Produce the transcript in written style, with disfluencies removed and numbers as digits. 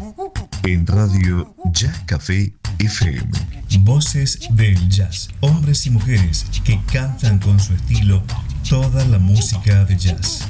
En Radio Jazz Café FM. Voces del jazz. Hombres y mujeres que cantan con su estilo toda la música de jazz.